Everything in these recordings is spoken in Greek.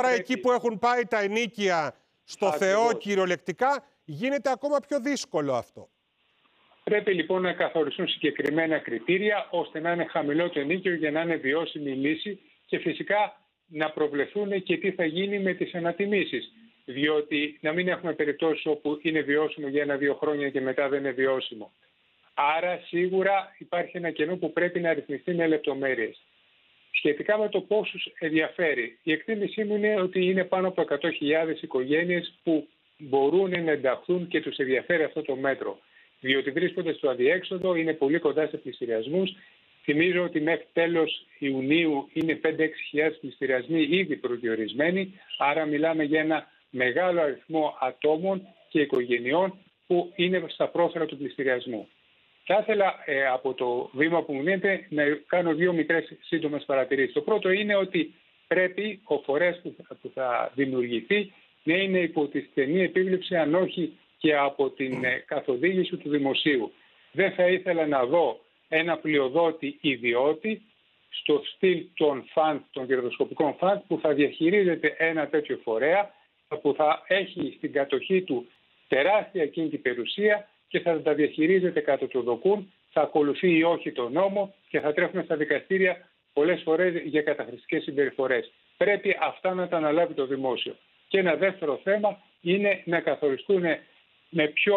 εκεί που έχουν πάει τα ενοίκια στο Θεό κυριολεκτικά, γίνεται ακόμα πιο δύσκολο αυτό. Πρέπει λοιπόν να καθοριστούν συγκεκριμένα κριτήρια ώστε να είναι χαμηλό το ενοίκιο για να είναι βιώσιμη η λύση και φυσικά να προβλεφθούν και τι θα γίνει με τις ανατιμήσεις. Διότι να μην έχουμε περιπτώσεις όπου είναι βιώσιμο για 1-2 χρόνια και μετά δεν είναι βιώσιμο. Άρα σίγουρα υπάρχει ένα κενό που πρέπει να ρυθμιστεί με λεπτομέρειες. Σχετικά με το πόσους ενδιαφέρει, η εκτίμησή μου είναι ότι είναι πάνω από 100.000 οικογένειες που μπορούν να ενταχθούν και τους ενδιαφέρει αυτό το μέτρο. Διότι βρίσκονται στο αδιέξοδο, είναι πολύ κοντά σε πληστηριασμούς. Θυμίζω ότι μέχρι τέλος Ιουνίου είναι 5-6 χιλιάδες πληστηριασμοί ήδη προσδιορισμένοι. Άρα μιλάμε για ένα μεγάλο αριθμό ατόμων και οικογενειών που είναι στα πρόθυρα του πληστηριασμού. Θα ήθελα από το βήμα που μου δίνετε να κάνω 2 μικρές σύντομες παρατηρήσεις. Το πρώτο είναι ότι πρέπει ο φορέας που θα δημιουργηθεί να είναι υπό τη στενή επίβλεψη, αν όχι και από την καθοδήγηση του δημοσίου. Δεν θα ήθελα να δω ένα πλειοδότη ιδιώτη στο στυλ των κερδοσκοπικών φαντ που θα διαχειρίζεται ένα τέτοιο φορέα, που θα έχει στην κατοχή του τεράστια κίνητη περιουσία και θα τα διαχειρίζεται κατά το δοκούν, θα ακολουθεί ή όχι τον νόμο και θα τρέχουμε στα δικαστήρια πολλές φορές για καταχρηστικές συμπεριφορές. Πρέπει αυτά να τα αναλάβει το δημόσιο. Και ένα δεύτερο θέμα είναι να καθοριστούν με πιο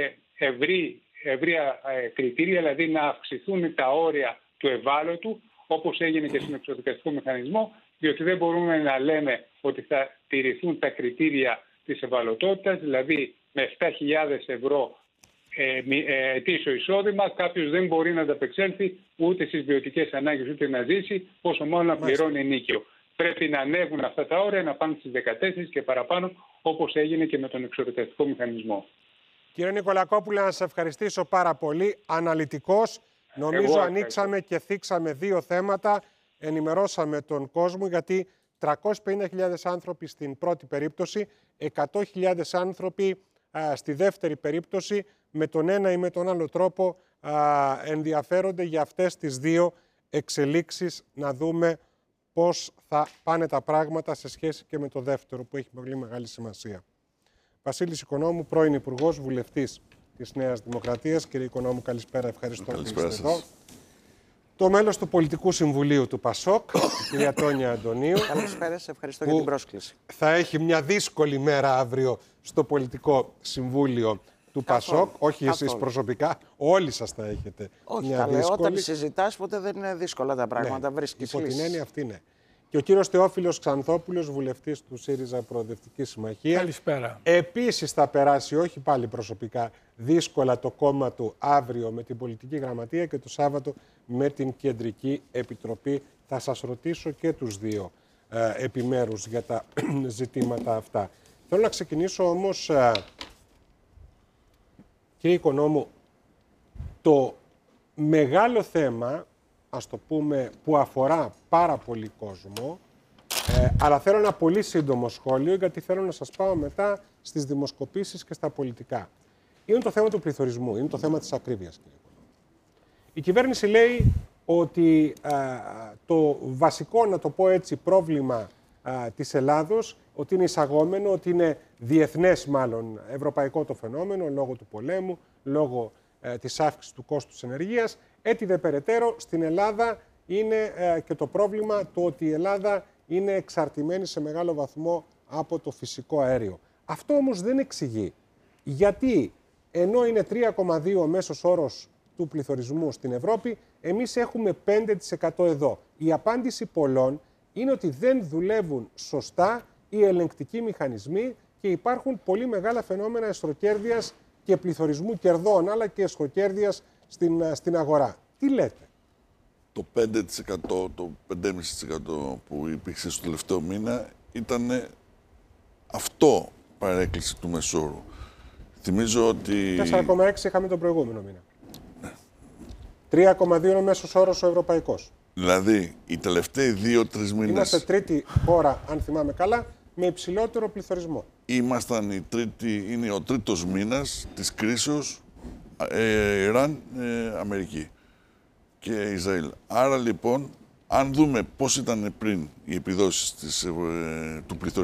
ευρεία κριτήρια, δηλαδή να αυξηθούν τα όρια του ευάλωτου, όπως έγινε και στον εξοδικαστικό μηχανισμό, διότι δεν μπορούμε να λέμε ότι θα τηρηθούν τα κριτήρια της ευαλωτότητας, δηλαδή με 7.000 ευρώ ετήσιο εισόδημα, κάποιος δεν μπορεί να ανταπεξέλθει ούτε στις βιωτικές ανάγκες ούτε να ζήσει, πόσο μάλλον να πληρώνει ενοίκιο. Πρέπει να ανέβουν αυτά τα όρια, να πάνε στις 14 και παραπάνω, όπως έγινε και με τον εξοδικαστικό μηχανισμό. Κύριε Νικολακόπουλε, να σας ευχαριστήσω πάρα πολύ. Αναλυτικός, νομίζω ανοίξαμε και θίξαμε 2 θέματα. Ενημερώσαμε τον κόσμο, γιατί 350.000 άνθρωποι στην πρώτη περίπτωση, 100.000 άνθρωποι στη δεύτερη περίπτωση, με τον ένα ή με τον άλλο τρόπο ενδιαφέρονται για αυτές τις 2 εξελίξεις, να δούμε πώς θα πάνε τα πράγματα σε σχέση και με το δεύτερο, που έχει πολύ μεγάλη σημασία. Βασίλης Οικονόμου, πρώην Υπουργός, Βουλευτής της Νέας Δημοκρατίας. Κύριε Οικονόμου, καλησπέρα, ευχαριστώ που είστε εδώ. Το μέλος του Πολιτικού Συμβουλίου του ΠΑΣΟΚ, η κυρία Τόνια Αντωνίου. Καλησπέρα, σε ευχαριστώ για την πρόσκληση. Θα έχει μια δύσκολη μέρα αύριο στο Πολιτικό Συμβούλιο του ΠΑΣΟΚ. Όχι εσείς προσωπικά, όλοι σας θα έχετε. Όχι, μια δύσκολη. Όταν συζητάς, ποτέ δεν είναι δύσκολα τα πράγματα. Ναι, βρίσκεις υπό λύσεις. την έννοια αυτή, ναι. Και ο κύριος Θεόφιλος Ξανθόπουλος, βουλευτής του ΣΥΡΙΖΑ Προοδευτική Συμμαχία. Καλησπέρα. Επίσης θα περάσει, όχι πάλι προσωπικά, δύσκολα το κόμμα του αύριο με την Πολιτική Γραμματεία και το Σάββατο με την Κεντρική Επιτροπή. Θα σας ρωτήσω και τους 2 επιμέρους για τα ζητήματα αυτά. Θέλω να ξεκινήσω όμως, κύριε Οικονόμου, το μεγάλο θέμα, ας το πούμε, που αφορά πάρα πολύ κόσμο, αλλά θέλω ένα πολύ σύντομο σχόλιο, γιατί θέλω να σας πάω μετά στις δημοσκοπήσεις και στα πολιτικά. Είναι το θέμα του πληθωρισμού, είναι το θέμα της ακρίβειας, κύριε Οικονόμου. Η κυβέρνηση λέει ότι το βασικό, να το πω έτσι, πρόβλημα της Ελλάδος, ότι είναι εισαγόμενο, ότι είναι διεθνές μάλλον, ευρωπαϊκό το φαινόμενο, λόγω του πολέμου, λόγω της αύξησης του κόστους ενεργείας. Έτσι δε περαιτέρω, στην Ελλάδα είναι και το πρόβλημα το ότι η Ελλάδα είναι εξαρτημένη σε μεγάλο βαθμό από το φυσικό αέριο. Αυτό όμως δεν εξηγεί γιατί, ενώ είναι 3,2 ο μέσος όρος του πληθωρισμού στην Ευρώπη, εμείς έχουμε 5% εδώ. Η απάντηση πολλών είναι ότι δεν δουλεύουν σωστά οι ελεγκτικοί μηχανισμοί και υπάρχουν πολύ μεγάλα φαινόμενα εσχροκέρδειας και πληθωρισμού κερδών, αλλά και εσχροκέρδειας στην αγορά. Τι λέτε? Το 5%, το 5,5% που υπήρξε στο τελευταίο μήνα ήταν αυτό παρέκκληση του μεσόρου. Θυμίζω ότι... 4,6 είχαμε τον προηγούμενο μήνα. 3,2 είναι ο μέσος όρος ο ευρωπαϊκός. Δηλαδή, οι τελευταίοι 2-3 μήνες... Είμαστε τρίτη χώρα, αν θυμάμαι καλά, με υψηλότερο πληθωρισμό. Είναι ο τρίτος μήνας της κρίσεως Ιράν, Αμερική και Ισραήλ. Άρα λοιπόν, αν δούμε πώς ήταν πριν οι επιδόσεις του πληθωρισμού,